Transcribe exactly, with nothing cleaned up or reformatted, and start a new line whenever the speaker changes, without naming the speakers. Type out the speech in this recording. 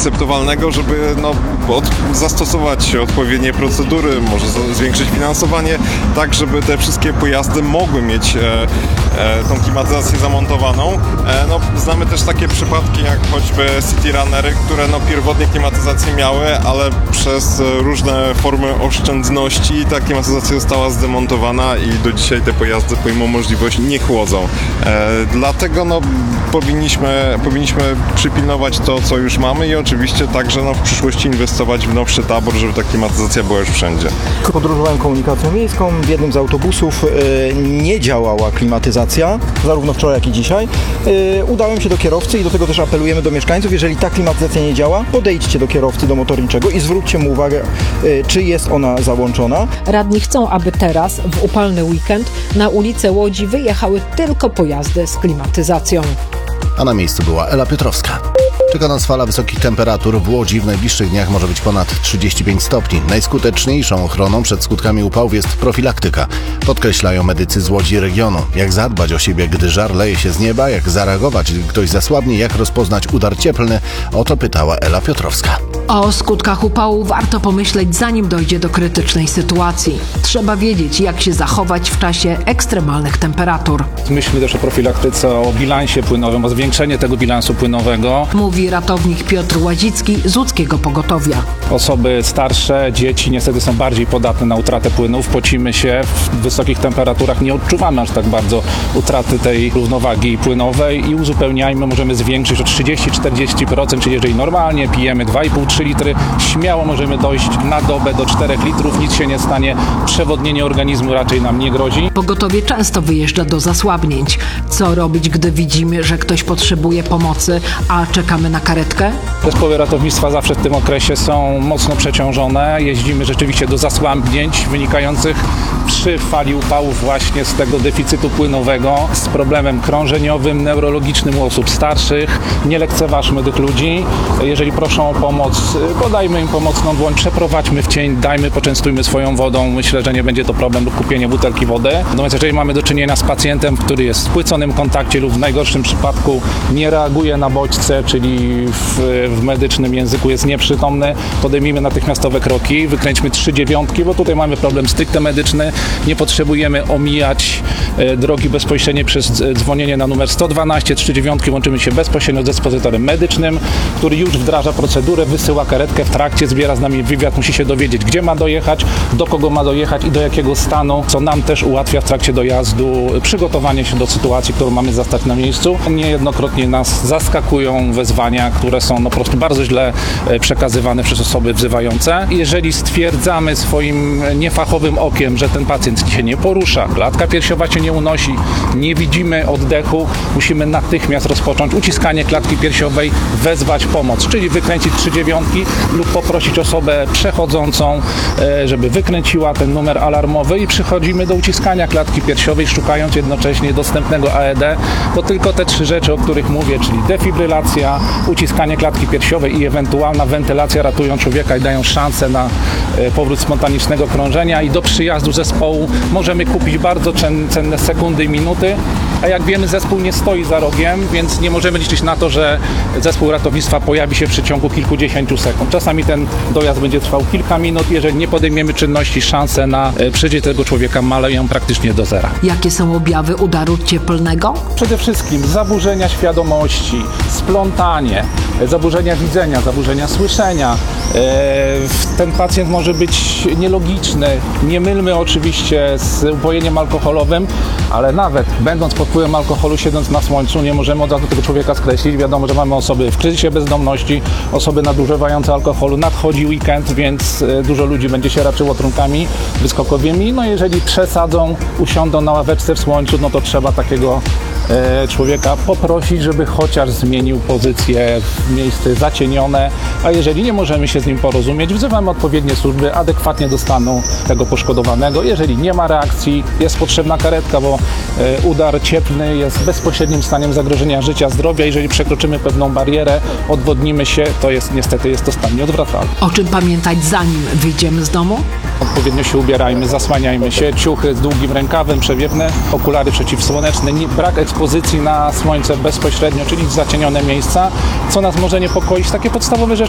akceptowalnego, żeby no, od, zastosować odpowiednie procedury, może z, zwiększyć finansowanie, tak żeby te wszystkie pojazdy mogły mieć e, e, tą klimatyzację zamontowaną. E, no, znamy też takie przypadki jak choćby City Runnery, które no, pierwotnie klimatyzację miały, ale przez różne formy oszczędności ta klimatyzacja została zdemontowana i do dzisiaj te pojazdy pomimo możliwości nie chłodzą. E, dlatego no, powinniśmy, powinniśmy przypilnować to, co już mamy i oczywiście także no, w przyszłości inwestować w nowszy tabor, żeby ta klimatyzacja była już wszędzie.
Podróżowałem komunikacją miejską, w jednym z autobusów y, nie działała klimatyzacja, zarówno wczoraj, jak i dzisiaj. Y, udałem się do kierowcy i do tego też apelujemy do mieszkańców, jeżeli ta klimatyzacja nie działa, podejdźcie do kierowcy, do motorniczego i zwróćcie mu uwagę, y, czy jest ona załączona.
Radni chcą, aby teraz, w upalny weekend, na ulice Łodzi wyjechały tylko pojazdy z klimatyzacją.
A na miejscu była Ela Piotrowska. Czeka nas fala wysokich temperatur. W Łodzi w najbliższych dniach może być ponad trzydzieści pięć stopni. Najskuteczniejszą ochroną przed skutkami upałów jest profilaktyka. Podkreślają medycy z Łodzi i regionu. Jak zadbać o siebie, gdy żar leje się z nieba, jak zareagować, gdy ktoś zasłabnie, jak rozpoznać udar cieplny, o to pytała Ela Piotrowska.
O skutkach upału warto pomyśleć, zanim dojdzie do krytycznej sytuacji. Trzeba wiedzieć, jak się zachować w czasie ekstremalnych temperatur.
Myślmy też o profilaktyce, o bilansie płynowym, o zwiększeniu tego bilansu płynowego.
Mówi ratownik Piotr Łazicki z łódzkiego pogotowia.
Osoby starsze, dzieci niestety są bardziej podatne na utratę płynów. Pocimy się w wysokich temperaturach, nie odczuwamy aż tak bardzo utraty tej równowagi płynowej i uzupełniajmy, możemy zwiększyć o trzydzieści do czterdziestu procent, czyli jeżeli normalnie pijemy dwa i pół do trzech litry, śmiało możemy dojść na dobę do czterech litrów, nic się nie stanie, przewodnienie organizmu raczej nam nie grozi.
Pogotowie często wyjeżdża do zasłabnięć. Co robić, gdy widzimy, że ktoś potrzebuje pomocy, a czekamy na karetkę?
Zespoły ratownictwa zawsze w tym okresie są mocno przeciążone. Jeździmy rzeczywiście do zasłabnięć wynikających przy fali upałów właśnie z tego deficytu płynowego, z problemem krążeniowym, neurologicznym u osób starszych. Nie lekceważmy tych ludzi. Jeżeli proszą o pomoc, podajmy im pomocną dłoń, przeprowadźmy w cień, dajmy, poczęstujmy swoją wodą. Myślę, że nie będzie to problem lub kupienie butelki wody. Natomiast jeżeli mamy do czynienia z pacjentem, który jest w spłyconym kontakcie lub w najgorszym przypadku nie reaguje na bodźce, czyli w, w medycznym języku jest nieprzytomny, podejmijmy natychmiastowe kroki, wykręćmy trzy dziewiątki, bo tutaj mamy problem stricte medyczny. Nie potrzebujemy omijać e, drogi bezpośrednie przez dzwonienie na numer sto dwanaście. trzy dziewiątki łączymy się bezpośrednio z dyspozytorem medycznym, który już wdraża procedurę, wysyła karetkę w trakcie, zbiera z nami wywiad, musi się dowiedzieć, gdzie ma dojechać, do kogo ma dojechać i do jakiego stanu, co nam też ułatwia w trakcie dojazdu przygotowanie się do sytuacji, którą mamy zastać na miejscu. Niejednokrotnie nas zaskakują wezwania, które są no, po prostu bardzo źle przekazywane przez osoby wzywające. Jeżeli stwierdzamy swoim niefachowym okiem, że ten pacjent się nie porusza, klatka piersiowa się nie unosi, nie widzimy oddechu, musimy natychmiast rozpocząć uciskanie klatki piersiowej, wezwać pomoc, czyli wykręcić trzy dziewiątki lub poprosić osobę przechodzącą, żeby wykręciła ten numer alarmowy i przychodzimy do uciskania klatki piersiowej, szukając jednocześnie dostępnego A E D, bo tylko te trzy rzeczy, o których mówię, czyli defibrylacja, uciskanie klatki piersiowej i ewentualna wentylacja ratują człowieka i dają szansę na powrót spontanicznego krążenia i do przyjazdu zespołu możemy kupić bardzo cenne sekundy i minuty, a jak wiemy, zespół nie stoi za rogiem, więc nie możemy liczyć na to, że zespół ratownictwa pojawi się w przeciągu kilkudziesięciu sekund. Czasami ten dojazd będzie trwał kilka minut. Jeżeli nie podejmiemy czynności, szanse na przeżycie tego człowieka maleją praktycznie do zera.
Jakie są objawy udaru cieplnego?
Przede wszystkim zaburzenia świadomości, splątanie, zaburzenia widzenia, zaburzenia słyszenia. Ten pacjent może być nielogiczny. Nie mylmy oczywiście z upojeniem alkoholowym, ale nawet będąc pod wpływem alkoholu, siedząc na słońcu, nie możemy od razu tego człowieka skreślić. Wiadomo, że mamy osoby w kryzysie bezdomności, osoby nadużywające alkoholu. Nadchodzi weekend, więc dużo ludzi będzie się raczyło trunkami wyskokowymi. No jeżeli przesadzą, usiądą na ławeczce w słońcu, no to trzeba takiego e, człowieka poprosić, żeby chociaż zmienił pozycję w miejsce zacienione, a jeżeli nie możemy się z nim porozumieć, wzywamy odpowiednie służby adekwatnie do stanu tego poszkodowanego. Jeżeli nie ma reakcji, jest potrzebna karetka, bo e, udar cieplny jest bezpośrednim staniem zagrożenia życia, zdrowia. Jeżeli przekroczymy pewną barierę, odwodnimy się, to jest niestety jest to stan nieodwracalny.
O czym pamiętać, zanim wyjdziemy z domu?
Odpowiednio się ubierajmy, zasłaniajmy się, ciuchy z długim rękawem, przewiewne, okulary przeciwsłoneczne, brak ekspozycji na słońce bezpośrednio, czyli zacienione miejsca, co nas może niepokoić. Takie podstawowe rzeczy